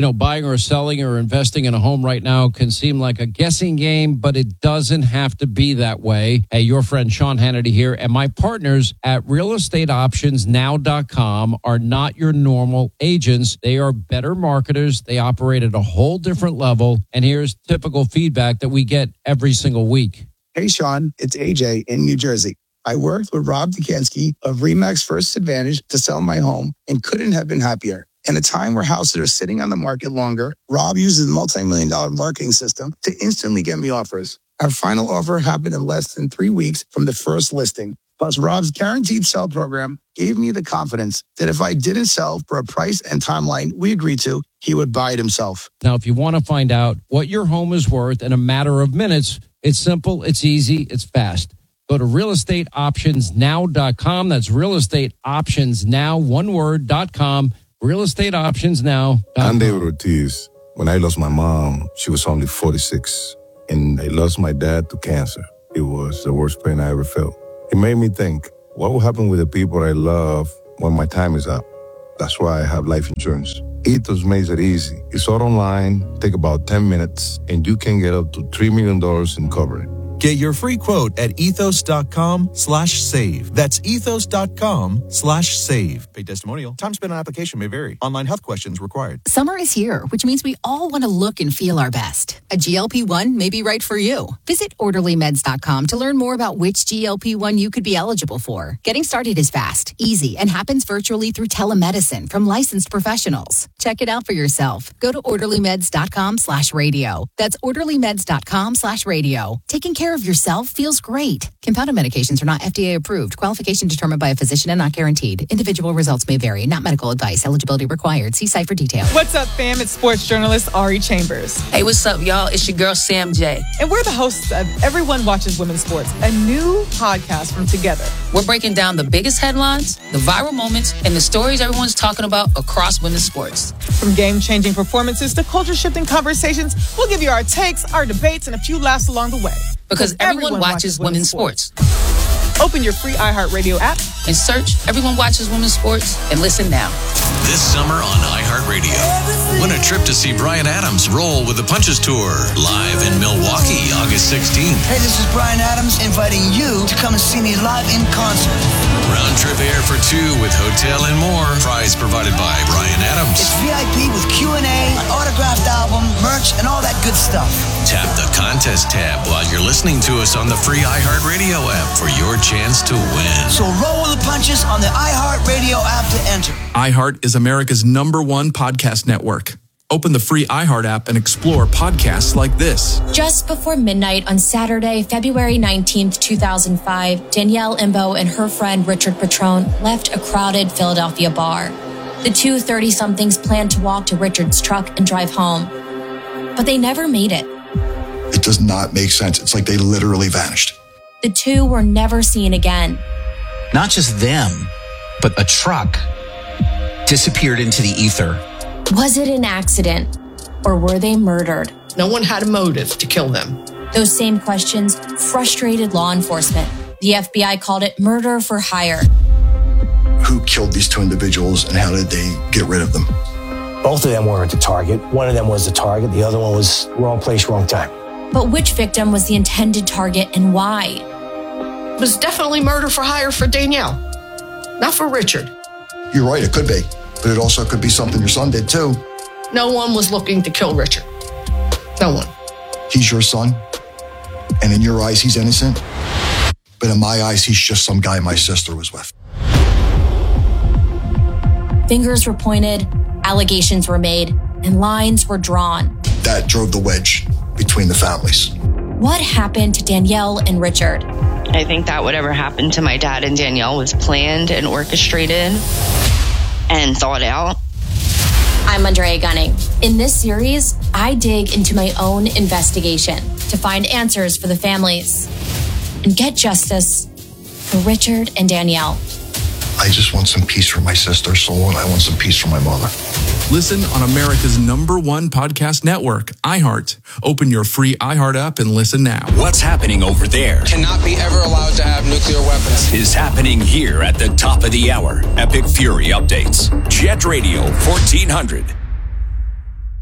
Buying or selling or investing in a home right now can seem like a guessing game, but it doesn't have to be that way. Hey, your friend Sean Hannity here, and my partners at realestateoptionsnow.com are not your normal agents. They are better marketers. They operate at a whole different level. And here's typical feedback that we get every single week. Hey, Sean, it's AJ in New Jersey. I worked with Rob Dukansky of RE/MAX First Advantage to sell my home and couldn't have been happier. In a time where houses are sitting on the market longer, Rob uses a multi-million-dollar marketing system to instantly get me offers. Our final offer happened in less than 3 weeks from the first listing. Plus, Rob's guaranteed sell program gave me the confidence that if I didn't sell for a price and timeline we agreed to, he would buy it himself. Now, if you want to find out what your home is worth in a matter of minutes, it's simple, it's easy, it's fast. Go to realestateoptionsnow.com. That's realestateoptionsnow, one word.com. Realestateoptionsnow.com. I'm David Ortiz. When I lost my mom, she was only 46. And I lost my dad to cancer. It was the worst pain I ever felt. It made me think, what will happen with the people I love when my time is up? That's why I have life insurance. Ethos makes it easy. It's all online, take about 10 minutes, and you can get up to $3 million in coverage. Get your free quote at ethos.com/save. That's ethos.com/save. Paid testimonial. Time spent on application may vary. Online health questions required. Summer is here, which means we all want to look and feel our best. A GLP-1 may be right for you. Visit orderlymeds.com to learn more about which GLP-1 you could be eligible for. Getting started is fast, easy, and happens virtually through telemedicine from licensed professionals. Check it out for yourself. Go to orderlymeds.com/radio. That's orderlymeds.com/radio. Taking care of yourself feels great. Compounded medications are not FDA approved. Qualification determined by a physician and not guaranteed. Individual results may vary. Not medical advice. Eligibility required. See site for details. What's up, fam? It's sports journalist Ari Chambers. Hey, what's up, y'all? It's your girl, Sam J. And we're the hosts of Everyone Watches Women's Sports, a new podcast from Together. We're breaking down the biggest headlines, the viral moments, and the stories everyone's talking about across women's sports. From game-changing performances to culture-shifting conversations, we'll give you our takes, our debates, and a few laughs along the way. Because everyone watches women's sports. Open your free iHeartRadio app and search Everyone Watches Women's Sports and listen now. This summer on iHeartRadio, win a trip to see Bryan Adams roll with the Punches Tour live in Milwaukee, August 16th. Hey, this is Bryan Adams inviting you to come and see me live in concert. Round trip air for two with hotel and more. Prize provided by Bryan Adams. It's VIP with Q&A, an autographed album, merch, and all that good stuff. Tap the contest tab while you're listening to us on the free iHeartRadio app for your chance to win. So roll with the punches on the iHeartRadio app to enter. iHeart is America's #1 podcast network. Open the free iHeart app and explore podcasts like this. Just before midnight on Saturday, February 19th, 2005, Danielle Imbo and her friend Richard Petrone left a crowded Philadelphia bar. The two 30-somethings planned to walk to Richard's truck and drive home, but they never made it. It does not make sense. It's like they literally vanished. The two were never seen again. Not just them, but a truck disappeared into the ether. Was it an accident, or were they murdered? No one had a motive to kill them. Those same questions frustrated law enforcement. The FBI called it murder for hire. Who killed these two individuals and how did they get rid of them? Both of them weren't the target. One of them was the target. The other one was wrong place, wrong time. But which victim was the intended target and why? It was definitely murder for hire for Danielle, not for Richard. You're right, it could be. But it also could be something your son did too. No one was looking to kill Richard. No one. He's your son. And in your eyes, he's innocent. But in my eyes, he's just some guy my sister was with. Fingers were pointed, allegations were made, and lines were drawn. That drove the wedge between the families. What happened to Danielle and Richard? I think that whatever happened to my dad and Danielle was planned and orchestrated and thought out. I'm Andrea Gunning. In this series, I dig into my own investigation to find answers for the families and get justice for Richard and Danielle. I just want some peace for my sister's soul, and I want some peace for my mother. Listen on America's #1 podcast network, iHeart. Open your free iHeart app and listen now. What's happening over there? Cannot be ever allowed to have nuclear weapons. Is happening here at the top of the hour. Epic Fury updates. Jet Radio 1400.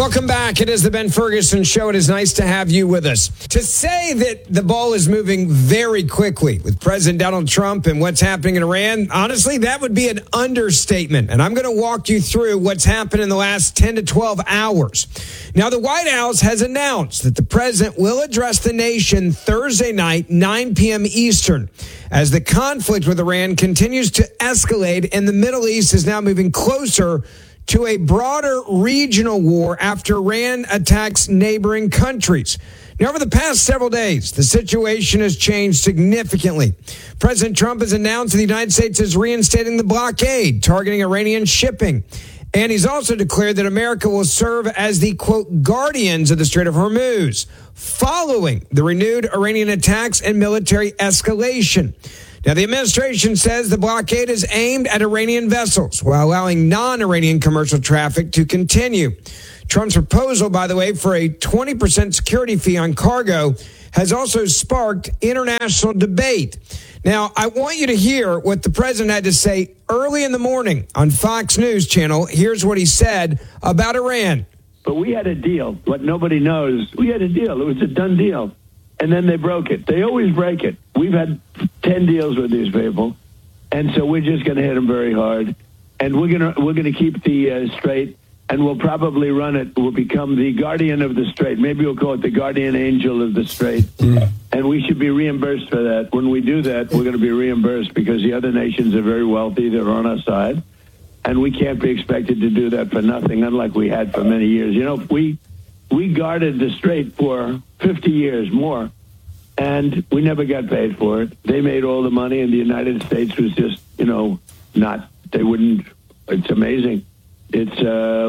Welcome back. It is the Ben Ferguson Show. It is nice to have you with us. To say that the ball is moving very quickly with President Donald Trump and what's happening in Iran, honestly, that would be an understatement. And I'm going to walk you through what's happened in the last 10 to 12 hours. Now, the White House has announced that the president will address the nation Thursday night, 9 p.m. Eastern, as the conflict with Iran continues to escalate and the Middle East is now moving closer to a broader regional war after Iran attacks neighboring countries. Now, over the past several days, the situation has changed significantly. President Trump has announced that the United States is reinstating the blockade targeting Iranian shipping. And he's also declared that America will serve as the, quote, guardians of the Strait of Hormuz, following the renewed Iranian attacks and military escalation. Now, the administration says the blockade is aimed at Iranian vessels while allowing non-Iranian commercial traffic to continue. Trump's proposal, by the way, for a 20% security fee on cargo has also sparked international debate. Now, I want you to hear what the president had to say early in the morning on Fox News Channel. Here's what he said about Iran. But we had a deal. What nobody knows, we had a deal. It was a done deal. And then they broke it. They always break it. We've had 10 deals with these people, and so we're just going to hit them very hard. And we're gonna keep the Strait, and we'll probably run it. We'll become the guardian of the Strait. Maybe we'll call it the guardian angel of the Strait. And we should be reimbursed for that. When we do that, we're going to be reimbursed because the other nations are very wealthy. They're on our side, and we can't be expected to do that for nothing, unlike we had for many years. You know, we guarded the Strait for 50 years more, and we never got paid for it. They made all the money, and the United States was just, they wouldn't. It's amazing. It's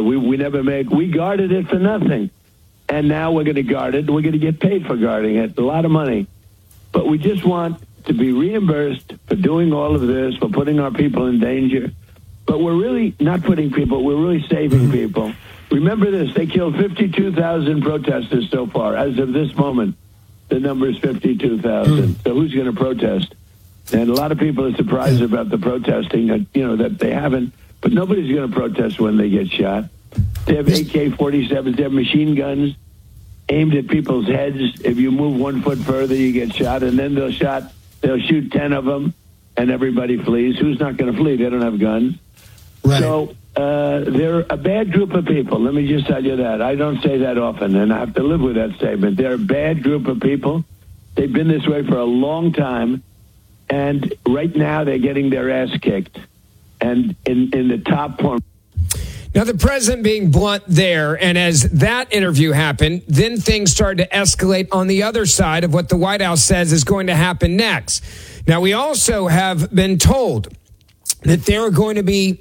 we guarded it for nothing, and now we're going to guard it. We're going to get paid for guarding it, a lot of money, but we just want to be reimbursed for doing all of this, for putting our people in danger. But we're really not putting people. We're really saving people. Remember this, they killed 52,000 protesters so far. As of this moment, the number is 52,000. So who's going to protest? And a lot of people are surprised about the protesting, that they haven't. But nobody's going to protest when they get shot. They have AK-47s, they have machine guns aimed at people's heads. If you move 1 foot further, you get shot. And then they'll shoot 10 of them, and everybody flees. Who's not going to flee? They don't have guns. Right. So they're a bad group of people. Let me just tell you that. I don't say that often, and I have to live with that statement. They're a bad group of people. They've been this way for a long time, and right now they're getting their ass kicked. And in the top form. Now, the president being blunt there, and as that interview happened, then things started to escalate on the other side of what the White House says is going to happen next. Now, we also have been told that there are going to be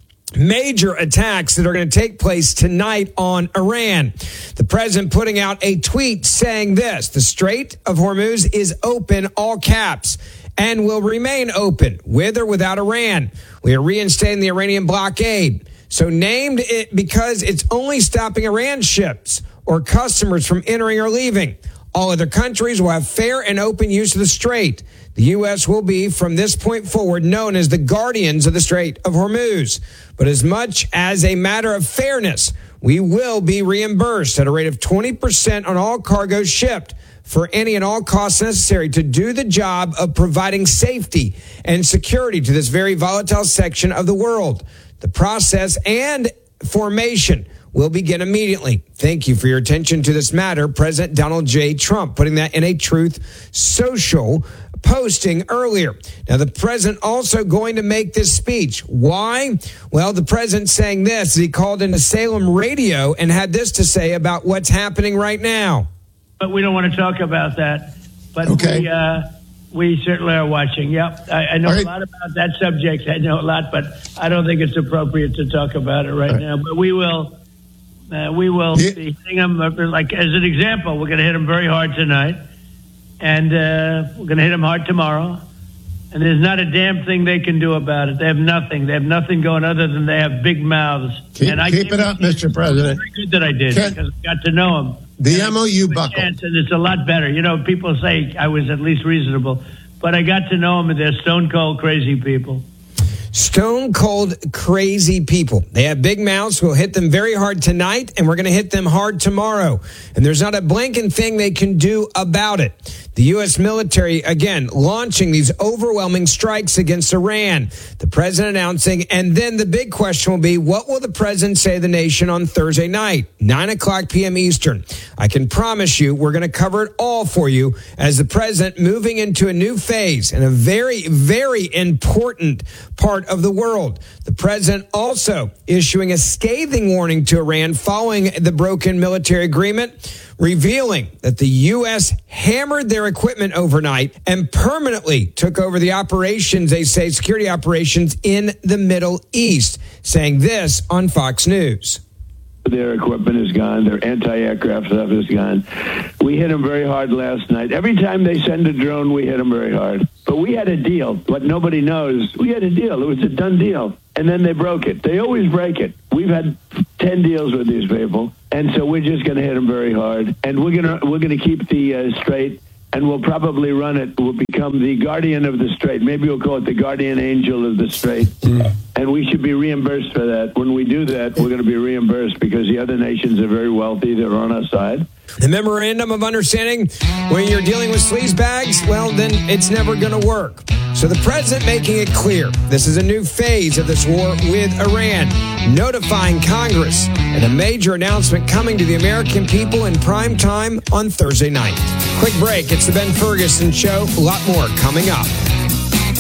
major attacks that are going to take place tonight on Iran. The president putting out a tweet saying this: the Strait of Hormuz is open, all caps, and will remain open with or without Iran. We are reinstating the Iranian blockade. So named it because it's only stopping Iran ships or customers from entering or leaving. All other countries will have fair and open use of the Strait. The U.S. will be, from this point forward, known as the guardians of the Strait of Hormuz. But as much as a matter of fairness, we will be reimbursed at a rate of 20% on all cargoes shipped for any and all costs necessary to do the job of providing safety and security to this very volatile section of the world. The process and formation will begin immediately. Thank you for your attention to this matter. President Donald J. Trump putting that in a Truth Social posting earlier. Now, the president also going to make this speech. Why? Well, the president saying this, he called into Salem Radio and had this to say about what's happening right now. But we don't want to talk about that. But we certainly are watching. Yep. I know a lot about that subject. I know a lot, but I don't think it's appropriate to talk about it right now. But we will be hitting them, like as an example, we're going to hit them very hard tonight. And we're going to hit them hard tomorrow. And there's not a damn thing they can do about it. They have nothing. They have nothing going other than they have big mouths. Keep it up, Mr. President. Very good that I did because I got to know them. The MOU buckle. And it's a lot better. You know, people say I was at least reasonable, but I got to know them, and they're stone cold crazy people. Stone cold crazy people. They have big mouths. We'll hit them very hard tonight, and we're going to hit them hard tomorrow. And there's not a blinking thing they can do about it. The U.S. military, again, launching these overwhelming strikes against Iran. The president announcing, and then the big question will be, what will the president say to the nation on Thursday night, 9:00 p.m. Eastern? I can promise you we're going to cover it all for you as the president moving into a new phase and a very, very important part of the world. The president also issuing a scathing warning to Iran following the broken military agreement, revealing that the U.S. hammered their equipment overnight and permanently took over the operations, they say, security operations in the Middle East, saying this on Fox News. Their equipment is gone. Their anti-aircraft stuff is gone. We hit them very hard last night. Every time they send a drone, we hit them very hard. But we had a deal. What nobody knows, we had a deal. It was a done deal. And then they broke it. They always break it. We've had 10 deals with these people. And so we're just going to hit them very hard. And we're going to keep the Strait, and we'll probably run it. We'll become the guardian of the Strait. Maybe we'll call it the guardian angel of the Strait. And we should be reimbursed for that. When we do that, we're going to be reimbursed because the other nations are very wealthy. They're on our side. The memorandum of understanding, when you're dealing with sleazebags, well, then it's never going to work. So the president making it clear this is a new phase of this war with Iran, notifying Congress, and a major announcement coming to the American people in prime time on Thursday night. Quick break. It's the Ben Ferguson Show. A lot more coming up.